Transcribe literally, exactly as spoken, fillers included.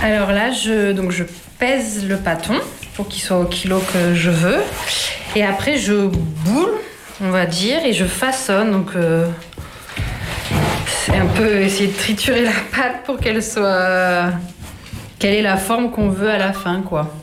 Alors là, je, donc je pèse le pâton pour qu'il soit au kilo que je veux. Et après, je boule, on va dire, et je façonne. Donc, euh, c'est un peu essayer de triturer la pâte pour qu'elle soit... quelle est la forme qu'on veut à la fin, quoi.